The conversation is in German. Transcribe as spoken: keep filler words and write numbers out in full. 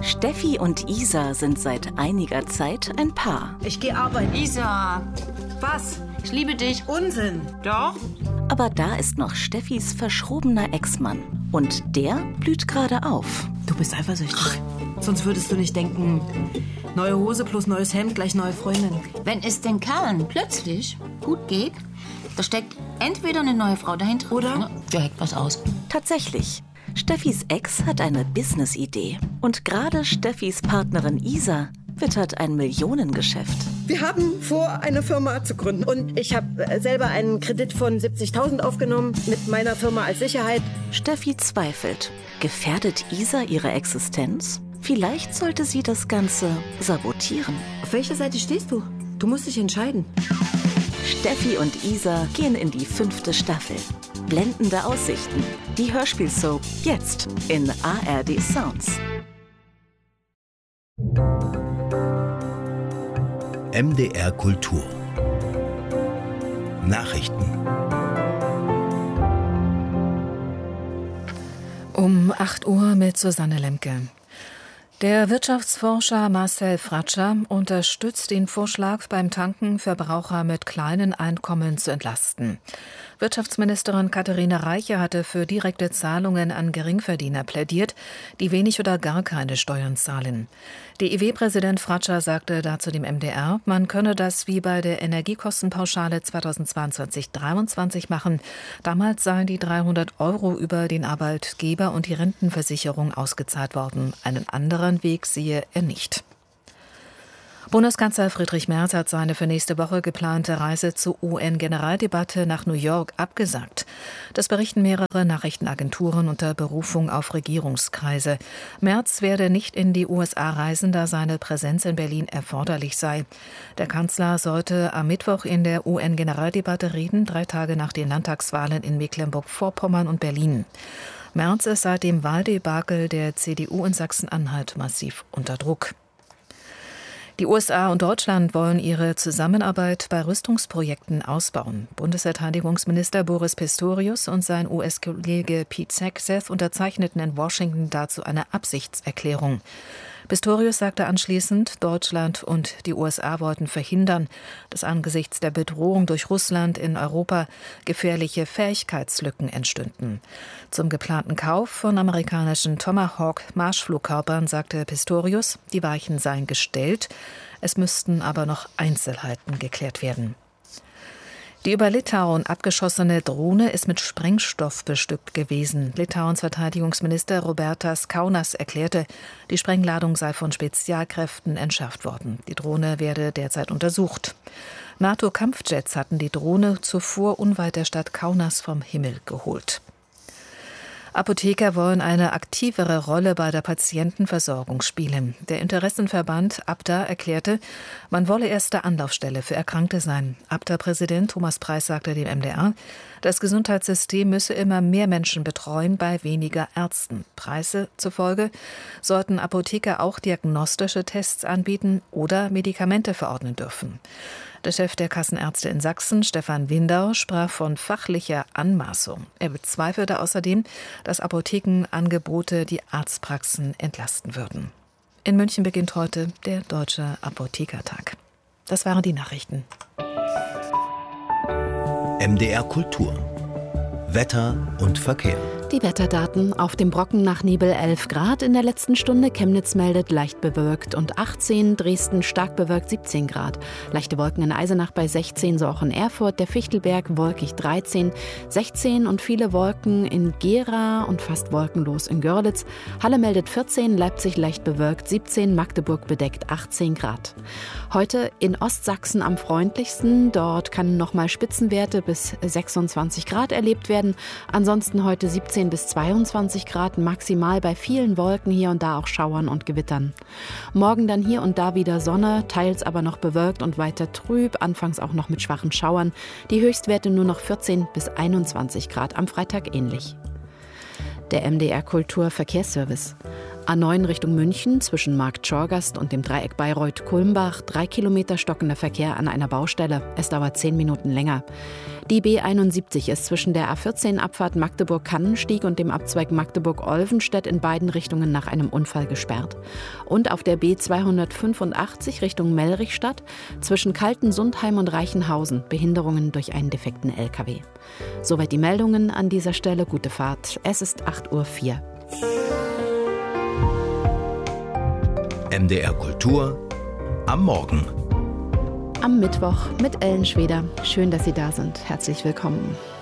Steffi und Isa sind seit einiger Zeit ein Paar. Ich gehe arbeiten. Isa, Was? ich liebe dich. Unsinn. Doch? Aber da ist noch Steffis verschrobener Ex-Mann. Und der blüht gerade auf. Du bist eifersüchtig. Sonst würdest du nicht denken, neue Hose plus neues Hemd gleich neue Freundin. Wenn es den Kerlen plötzlich gut geht, da steckt entweder eine neue Frau dahinter Oder? der hackt was aus. Tatsächlich. Steffis Ex hat eine Business-Idee. Und gerade Steffis Partnerin Isa wittert ein Millionengeschäft. Wir haben vor, eine Firma zu gründen. Und ich habe selber einen Kredit von siebzigtausend aufgenommen mit meiner Firma als Sicherheit. Steffi zweifelt. Gefährdet Isa ihre Existenz? Vielleicht sollte sie das Ganze sabotieren. Auf welcher Seite stehst du? Du musst dich entscheiden. Steffi und Isa gehen in die fünfte Staffel. Blendende Aussichten. Die Hörspielsoap jetzt in A R D Sounds. M D R Kultur. Nachrichten. Um acht Uhr mit Susanne Lemke. Der Wirtschaftsforscher Marcel Fratscher unterstützt den Vorschlag, beim Tanken Verbraucher mit kleinen Einkommen zu entlasten. Wirtschaftsministerin Katharina Reiche hatte für direkte Zahlungen an Geringverdiener plädiert, die wenig oder gar keine Steuern zahlen. D I W-Präsident Fratscher sagte dazu dem M D R, man könne das wie bei der Energiekostenpauschale zweitausendzweiundzwanzig dreiundzwanzig machen. Damals seien die dreihundert Euro über den Arbeitgeber und die Rentenversicherung ausgezahlt worden. Einen anderen Weg sehe er nicht. Bundeskanzler Friedrich Merz hat seine für nächste Woche geplante Reise zur U N-Generaldebatte nach New York abgesagt. Das berichten mehrere Nachrichtenagenturen unter Berufung auf Regierungskreise. Merz werde nicht in die U S A reisen, da seine Präsenz in Berlin erforderlich sei. Der Kanzler sollte am Mittwoch in der U N-Generaldebatte reden, drei Tage nach den Landtagswahlen in Mecklenburg-Vorpommern und Berlin. Merz ist seit dem Wahldebakel der C D U in Sachsen-Anhalt massiv unter Druck. Die U S A und Deutschland wollen ihre Zusammenarbeit bei Rüstungsprojekten ausbauen. Bundesverteidigungsminister Boris Pistorius und sein U S-Kollege Pete Hegseth unterzeichneten in Washington dazu eine Absichtserklärung. Pistorius sagte anschließend, Deutschland und die U S A wollten verhindern, dass angesichts der Bedrohung durch Russland in Europa gefährliche Fähigkeitslücken entstünden. Zum geplanten Kauf von amerikanischen Tomahawk-Marschflugkörpern sagte Pistorius, die Weichen seien gestellt, es müssten aber noch Einzelheiten geklärt werden. Die über Litauen abgeschossene Drohne ist mit Sprengstoff bestückt gewesen. Litauens Verteidigungsminister Robertas Kaunas erklärte, die Sprengladung sei von Spezialkräften entschärft worden. Die Drohne werde derzeit untersucht. NATO-Kampfjets hatten die Drohne zuvor unweit der Stadt Kaunas vom Himmel geholt. Apotheker wollen eine aktivere Rolle bei der Patientenversorgung spielen. Der Interessenverband ABDA erklärte, man wolle erste Anlaufstelle für Erkrankte sein. ABDA-Präsident Thomas Preiß sagte dem M D R, das Gesundheitssystem müsse immer mehr Menschen betreuen bei weniger Ärzten. Preise zufolge sollten Apotheker auch diagnostische Tests anbieten oder Medikamente verordnen dürfen. Der Chef der Kassenärzte in Sachsen, Stefan Windau, sprach von fachlicher Anmaßung. Er bezweifelte außerdem, dass Apothekenangebote die Arztpraxen entlasten würden. In München beginnt heute der Deutsche Apothekertag. Das waren die Nachrichten. M D R Kultur. Wetter und Verkehr. Die Wetterdaten: auf dem Brocken nach Nebel elf Grad in der letzten Stunde, Chemnitz meldet leicht bewölkt und achtzehn, Dresden stark bewölkt siebzehn Grad. Leichte Wolken in Eisenach bei sechzehn, so auch in Erfurt, der Fichtelberg wolkig dreizehn, sechzehn und viele Wolken in Gera und fast wolkenlos in Görlitz. Halle meldet vierzehn, Leipzig leicht bewölkt siebzehn, Magdeburg bedeckt achtzehn Grad. Heute in Ostsachsen am freundlichsten, dort kann nochmal Spitzenwerte bis sechsundzwanzig Grad erlebt werden. Ansonsten heute siebzehn bis zweiundzwanzig Grad, maximal bei vielen Wolken, hier und da auch Schauern und Gewittern. Morgen dann hier und da wieder Sonne, teils aber noch bewölkt und weiter trüb, anfangs auch noch mit schwachen Schauern. Die Höchstwerte nur noch vierzehn bis einundzwanzig Grad, am Freitag ähnlich. Der M D R Kultur Verkehrsservice. A neun Richtung München zwischen Marktschorgast und dem Dreieck Bayreuth-Kulmbach. Drei Kilometer stockender Verkehr an einer Baustelle. Es dauert zehn Minuten länger. Die B einundsiebzig ist zwischen der A vierzehn Abfahrt Magdeburg-Kannenstieg und dem Abzweig Magdeburg-Olvenstedt in beiden Richtungen nach einem Unfall gesperrt. Und auf der B zweihundertfünfundachtzig Richtung Mellrichstadt zwischen Kaltensundheim und Reichenhausen Behinderungen durch einen defekten L K W. Soweit die Meldungen an dieser Stelle. Gute Fahrt. Es ist acht Uhr vier. M D R Kultur am Morgen. Am Mittwoch mit Ellen Schweder. Schön, dass Sie da sind. Herzlich willkommen.